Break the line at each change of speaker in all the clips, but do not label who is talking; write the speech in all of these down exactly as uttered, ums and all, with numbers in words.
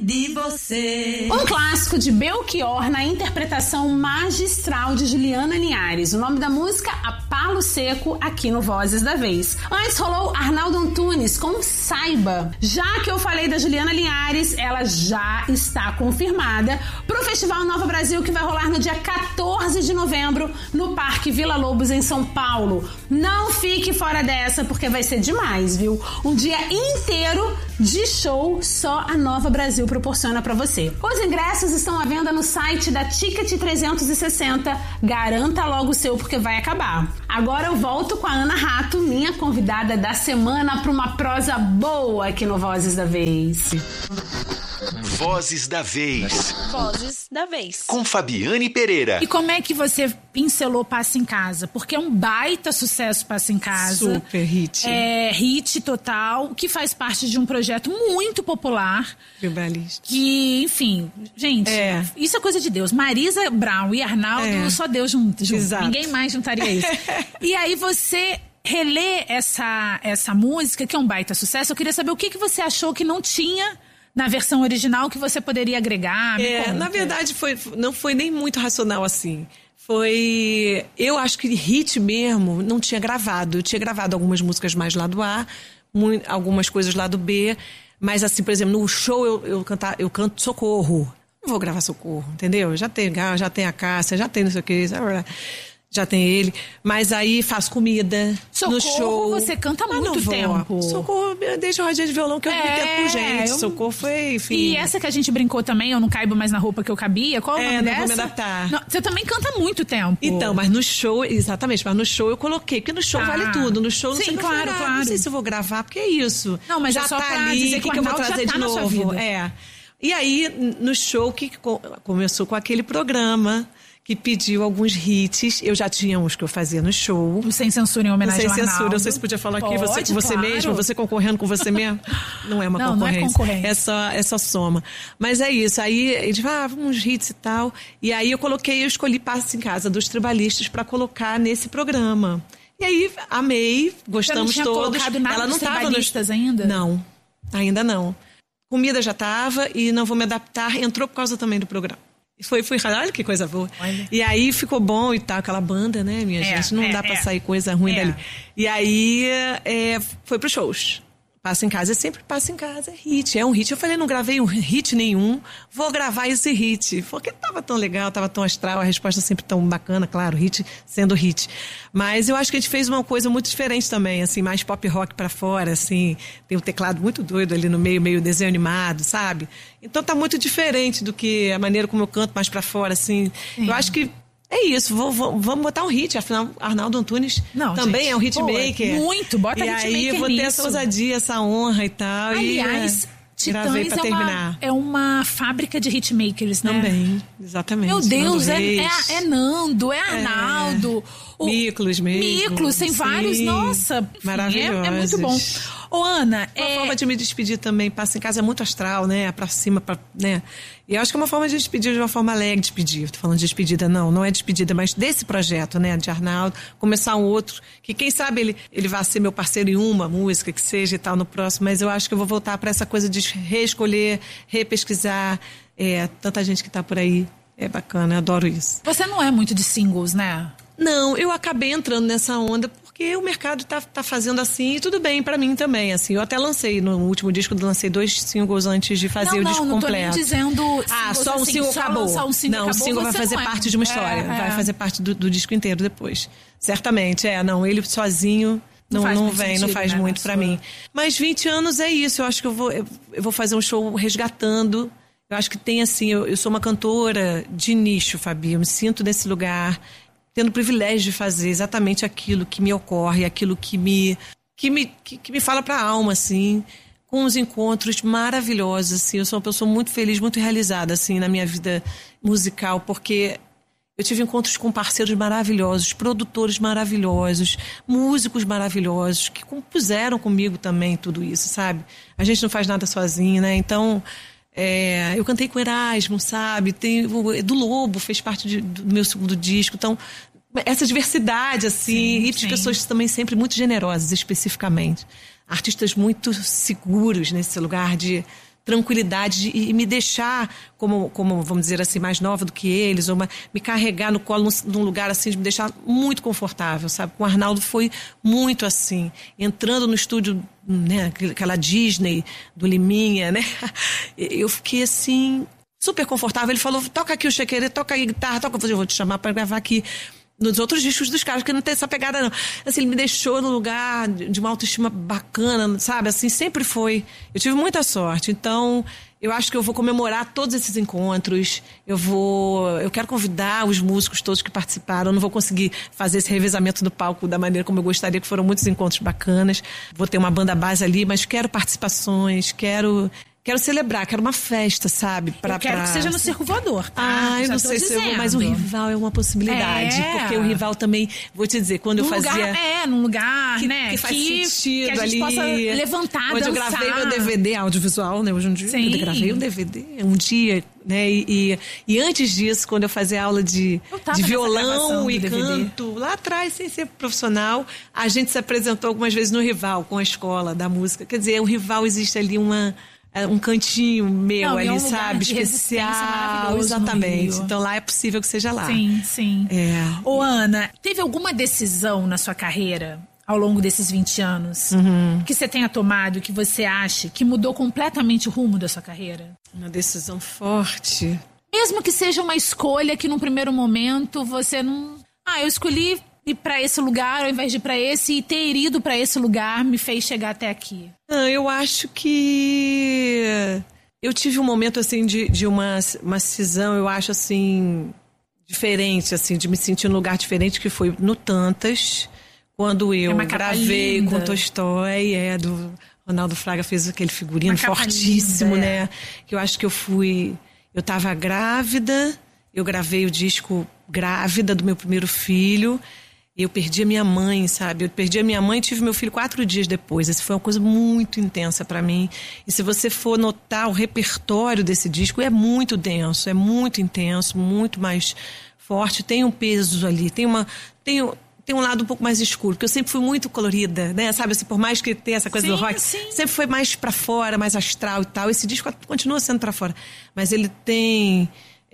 De você.
Um clássico de Belchior na interpretação magistral de Juliana Linhares. O nome da música, A Palo Seco, aqui no Vozes da Vez. Antes rolou Arnaldo Antunes com Saiba. Já que eu falei da Juliana Linhares, ela já está confirmada pro Festival Nova Brasil, que vai rolar no dia quatorze de novembro no Parque Vila Lobos, em São Paulo. Não fique fora dessa, porque vai ser demais, viu? Um dia inteiro de show, só a Nova Brasil proporciona pra você. Os ingressos estão à venda no site da Ticket trezentos e sessenta. Garanta logo o seu, porque vai acabar. Agora eu volto com a Ana Rato, minha convidada da semana, pra uma prosa boa aqui no Vozes da Vez.
Vozes da Vez.
Vozes da Vez.
Com Fabiane Pereira.
E como é que você pincelou Passa em Casa? Porque é um baita sucesso Passa em Casa.
Super hit.
É hit total, que faz parte de um projeto muito popular.
Tribalista.
Que, enfim, gente,
É.
isso é coisa de Deus. Marisa Brown e Arnaldo,
É.
só Deus junto. junto.
Exato.
Ninguém mais juntaria isso. E aí você relê essa, essa música, que é um baita sucesso. Eu queria saber o que, que você achou que não tinha na versão original que você poderia agregar. Me
É,
conta.
na verdade, foi, não foi nem muito racional assim. Foi... Eu acho que hit mesmo não tinha gravado. Eu tinha gravado algumas músicas mais lado A, muito, algumas coisas lado B. Mas assim, por exemplo, no show eu, eu, cantar, eu canto Socorro. Não vou gravar Socorro, entendeu? Já tem, já tem a Cássia, já tem não sei o que... Já tem ele, mas aí faço comida.
Socorro,
no show.
você canta há
Mas
muito
não vou.
tempo.
Socorro, deixa o rodinha de violão que eu
É,
me tento com gente.
eu-
Socorro foi, enfim.
E essa que a gente brincou também, eu não caibo mais na roupa que eu cabia, qual é o
É,
nome
não vou
dessa?
me adaptar.
Não, você também canta há muito tempo.
Então, mas no show, exatamente, mas no show eu coloquei, porque no show
Ah.
vale tudo. No show não
Sim,
sei,
claro,
ah,
claro.
Não sei se eu vou gravar, porque é isso.
Não, mas
já
é só
tá
pra
ali,
dizer
o
que
que,
o
que eu vou
Arnaldo já
trazer
tá
de
na sua
novo?
vida.
É. E aí, no show, o que que co- começou com aquele programa que pediu alguns hits. Eu já tinha uns que eu fazia no show.
O Sem Censura em
Não
homenagem
sei
ao
censura,
Arnaldo.
não sei se podia falar aqui, você
Pode,
com você
claro.
mesmo, você concorrendo com você mesmo. Não é uma
Não, não é
concorrência.
concorrência.
É só, é só soma. Mas é isso, aí eles falavam ah, uns hits e tal. E aí eu coloquei, eu escolhi Passa em Casa dos Tribalistas pra colocar nesse programa. E aí amei, gostamos
Você não tinha
todos.
colocado nada
Ela
dos
não tava nos...
Tribalistas ainda?
Não, ainda não. Comida já tava e Não Vou Me Adaptar entrou por causa também do programa. Foi, foi, olha que coisa boa.
Olha.
E aí ficou bom e tal, aquela banda, né, minha
É,
gente? Não
é,
dá pra
é.
sair coisa ruim
É.
dali. E aí é, foi pros shows. Passa em Casa, é sempre Passa em Casa, é hit. É um hit. Eu falei, não gravei um hit nenhum, vou gravar esse hit. Porque tava tão legal, tava tão astral, a resposta sempre tão bacana, claro, hit sendo hit. Mas eu acho que a gente fez uma coisa muito diferente também, assim, mais pop rock pra fora, assim. Tem um teclado muito doido ali no meio, meio desenho animado, sabe? Então tá muito diferente do que a maneira como eu canto mais pra fora, assim.
Sim.
Eu acho que é isso, vou, vou, vamos botar um hit. Afinal, Arnaldo Antunes
Não,
também
gente,
é um hitmaker.
pô, muito, bota
e
hitmaker
aí eu vou ter
nisso.
essa ousadia, essa honra e tal.
Aliás,
e, é, gravei
Titãs
pra
é uma,
terminar.
é uma fábrica de hitmakers, né?
Também, exatamente.
Meu Deus,
Nando
é,
Reis.
é, é Nando, é Arnaldo. o-
Miklos mesmo.
Miklos, tem
Sim.
vários, nossa. enfim,
Maravilhosos.
É, é muito bom. Ô, Ana,
Uma
é,
forma de me despedir também, Passa em Casa é muito astral, né? Pra cima, pra, né? E eu acho que é uma forma de despedir de uma forma alegre, despedir. Tô falando de despedida, não, não é despedida, mas desse projeto, né? De Arnaldo, começar um outro, que quem sabe ele, ele vai ser meu parceiro em uma música, que seja e tal, no próximo, mas eu acho que eu vou voltar pra essa coisa de reescolher, repesquisar, é, tanta gente que tá por aí. É bacana, eu adoro isso.
você não é muito de singles, né?
Não, eu acabei entrando nessa onda porque o mercado tá, tá fazendo assim e tudo bem pra mim também, assim. Eu até lancei, no último disco, eu lancei dois singles antes de fazer
não,
o
não,
disco
não
completo.
tô nem dizendo
Ah,
singles
só um
assim,
single
só
acabou.
lançar um single
não, o
acabou,
single vai
você
fazer
não é.
parte de uma história.
É, é.
Vai fazer parte do, do disco inteiro depois. Certamente, é. Não, ele sozinho
Não
não,
faz
não
muito
vem,
sentido,
não faz
né,
muito
na
pra
sua-
mim. Mas vinte anos é isso. Eu acho que eu vou, eu, eu vou fazer um show resgatando. Eu acho que tem assim, eu, eu sou uma cantora de nicho, Fabi. Eu me sinto nesse lugar, tendo o privilégio de fazer exatamente aquilo que me ocorre, aquilo que me que me, que, que me fala pra alma, assim, com uns encontros maravilhosos, assim. Eu sou uma pessoa muito feliz, muito realizada, assim, na minha vida musical, porque eu tive encontros com parceiros maravilhosos, produtores maravilhosos, músicos maravilhosos, que compuseram comigo também tudo isso, sabe? A gente não faz nada sozinho, né? Então, é, eu cantei com Erasmo, sabe? Tem, o Edu Lobo fez parte de, do meu segundo disco. Então, essa diversidade, assim,
Sim,
e
sim.
pessoas também sempre muito generosas, especificamente. Artistas muito seguros nesse lugar de tranquilidade e, e me deixar, como, como, vamos dizer assim, mais nova do que eles, ou uma, me carregar no colo num, num lugar assim, de me deixar muito confortável, sabe? Com o Arnaldo foi muito assim. Entrando no estúdio, né, aquela Disney do Liminha, né? Eu fiquei assim, super confortável. Ele falou, toca aqui o chequerê, toca aí guitarra, toca, eu vou te chamar para gravar aqui nos outros discos dos caras, porque não tem essa pegada, não. Assim, ele me deixou num lugar de uma autoestima bacana, sabe? Assim, sempre foi. Eu tive muita sorte. Então, eu acho que eu vou comemorar todos esses encontros. Eu vou... Eu quero convidar os músicos todos que participaram. Eu não vou conseguir fazer esse revezamento do palco da maneira como eu gostaria, que foram muitos encontros bacanas. Vou ter uma banda base ali, mas quero participações, quero... Quero celebrar, quero uma festa, sabe? Pra,
eu quero
pra...
que seja no Circo Voador, tá?
Ah, eu
Já
não
tô
sei se eu vou,
dizendo.
mas o Rival é uma possibilidade.
É.
Porque o Rival também, vou te dizer, quando
num
eu fazia...
Lugar, é, num lugar,
que,
né?
Que faz
que,
sentido
que a gente
ali.
possa levantar,
onde
dançar.
eu gravei meu D V D audiovisual, né? Hoje um dia
Sim.
eu gravei um D V D um dia, né? E, e, e antes disso, quando eu fazia aula de, de violão e canto, lá atrás, sem ser profissional, a gente se apresentou algumas vezes no Rival, com a escola da música. Quer dizer, o Rival existe ali uma... um cantinho meu
Não,
ali,
é um
sabe? Especial. Exatamente. Então lá é possível que seja lá.
Sim, sim.
É.
Ô, Ana, teve alguma decisão na sua carreira, ao longo desses vinte anos,
Uhum.
que você tenha tomado, que você acha que mudou completamente o rumo da sua carreira?
Uma decisão forte.
Mesmo que seja uma escolha que num primeiro momento você não... Ah, eu escolhi ir pra esse lugar ao invés de ir pra esse, e ter ido pra esse lugar me fez chegar até aqui.
Ah, eu acho que eu tive um momento assim de, de uma, uma cisão, eu acho assim, diferente, assim, de me sentir num lugar diferente, que foi no Tantas, quando eu
é
gravei
linda.
com Tolstói, é, do Ronaldo Fraga fez aquele figurino
Uma capa
fortíssimo,
linda,
né?
é.
Que eu acho que eu fui, eu tava grávida, eu gravei o disco grávida do meu primeiro filho. Eu perdi a minha mãe, sabe? Eu perdi a minha mãe e tive meu filho quatro dias depois. Essa foi uma coisa muito intensa pra mim. E se você for notar o repertório desse disco, é muito denso, é muito intenso, muito mais forte. Tem um peso ali, tem uma... Tem, tem um lado um pouco mais escuro, porque eu sempre fui muito colorida, né? Sabe, assim, por mais que tenha essa coisa
sim,
do rock,
sim.
sempre foi mais pra fora, mais astral e tal. Esse disco continua sendo pra fora. Mas ele tem...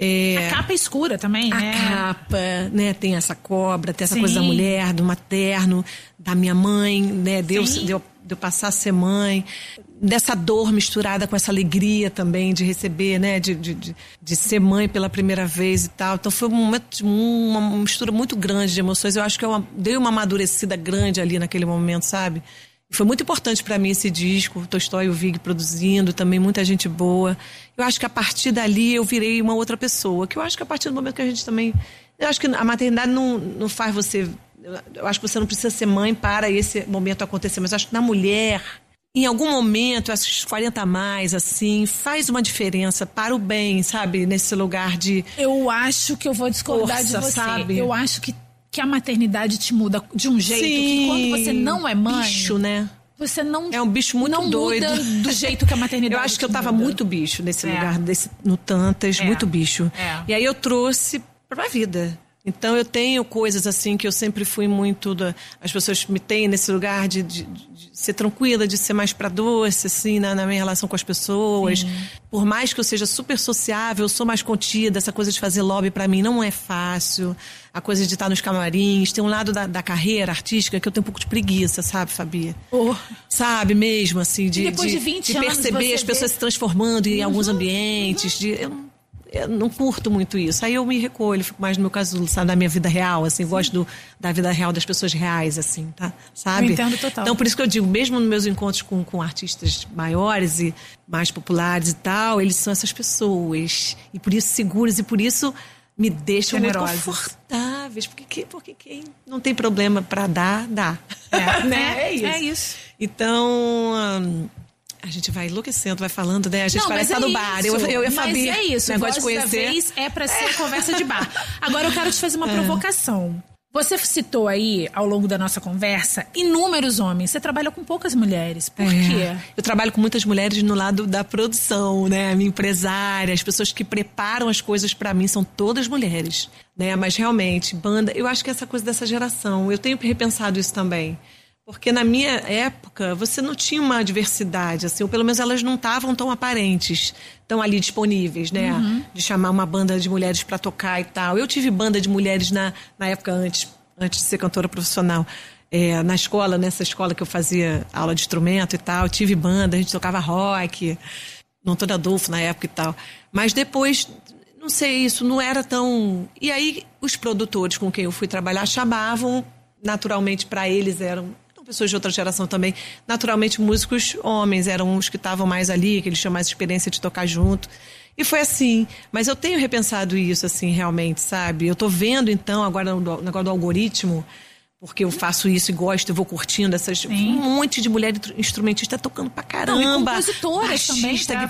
É,
a capa é escura também,
a
né?
A capa, né? Tem essa cobra, tem essa
Sim.
coisa da mulher, do materno, da minha mãe, né? Deus
Sim.
deu de eu passar a ser mãe, dessa dor misturada com essa alegria também de receber, né? De, de, de, de ser mãe pela primeira vez e tal. Então foi um momento, uma mistura muito grande de emoções. Eu acho que eu dei uma amadurecida grande ali naquele momento, sabe? Foi muito importante para mim esse disco, o Tolstói e o Vig produzindo, também muita gente boa. Eu acho que a partir dali eu virei uma outra pessoa, que eu acho que a partir do momento que a gente também... Eu acho que a maternidade não, não faz você... Eu acho que você não precisa ser mãe para esse momento acontecer, mas eu acho que na mulher, em algum momento, esses quarenta a mais, assim, faz uma diferença para o bem, sabe? Nesse lugar de...
Eu acho que eu vou discordar
Força,
de você.
sabe?
Eu acho que que a maternidade te muda de um jeito
Sim,
que quando você não é mãe...
bicho, né?
Você não...
É um bicho muito
não
doido.
Muda do jeito que a maternidade
Eu acho que eu tava
muda.
muito bicho nesse
É.
lugar, desse, no Tantas,
É.
muito bicho.
É.
E aí eu trouxe pra vida. Então eu tenho coisas assim que eu sempre fui muito... Da, as pessoas me têm nesse lugar de, de, de ser tranquila, de ser mais pra doce, assim, na, na minha relação com as pessoas.
Sim.
Por mais que eu seja super sociável, eu sou mais contida. Essa coisa de fazer lobby pra mim não é fácil. A coisa de estar nos camarins. Tem um lado da, da carreira artística que eu tenho um pouco de preguiça, sabe, Fabi?
Oh.
Sabe, mesmo, assim, de,
E depois de vinte
de
anos
perceber
você
as pessoas
vê-
se transformando em
Uhum,
alguns ambientes. De, eu, não- eu não curto muito isso. Aí eu me recolho, fico mais no meu casulo, sabe, da minha vida real, assim. Eu gosto do, da vida real das pessoas reais, assim, tá? Sabe?
Eu entendo total.
Então, por isso que eu digo, mesmo nos meus encontros com, com artistas maiores e mais populares e tal, eles são essas pessoas. E por isso seguros, e por isso me deixam muito
Generosas.
confortáveis. Porque, que- porque quem não tem problema pra dar, dá.
É,
né?
é, é isso.
Então, hum, a gente vai enlouquecendo, vai falando, né? A gente
Não,
parece
mas
estar
é
no bar.
isso.
Eu, eu e a
Mas
Fabi,
é isso.
negócio de
Vozes da
conhecer.
Vez é pra ser conversa de bar. Agora eu quero te fazer uma provocação. Você citou aí, ao longo da nossa conversa, inúmeros homens. Você trabalha com poucas mulheres. Por
É.
quê?
Eu trabalho com muitas mulheres no lado da produção, né? A minha empresária, as pessoas que preparam as coisas pra mim são todas mulheres, né? Mas realmente, banda, eu acho que essa coisa dessa geração, eu tenho repensado isso também. Porque na minha época, você não tinha uma diversidade, assim, ou pelo menos elas não estavam tão aparentes, tão ali disponíveis, né? Uhum. De chamar uma banda de mulheres para tocar e tal. Eu tive banda de mulheres na, na época antes, antes de ser cantora profissional. É, na escola, nessa escola que eu fazia aula de instrumento e tal, tive banda, a gente tocava rock, no Antônio Adolfo na época e tal. Mas depois, não sei, isso não era tão... E aí, os produtores com quem eu fui trabalhar chamavam, naturalmente, para eles eram... pessoas de outra geração também, naturalmente músicos homens, eram os que estavam mais ali, que eles tinham mais experiência de tocar junto. E foi assim. Mas eu tenho repensado isso, assim, realmente, sabe? Eu tô vendo, então, agora no negócio do algoritmo, porque eu faço isso e gosto, eu vou curtindo essas... Sim. Um monte de mulher instrumentista tocando pra caramba.
Não, e compositoras também,
baixista,
tá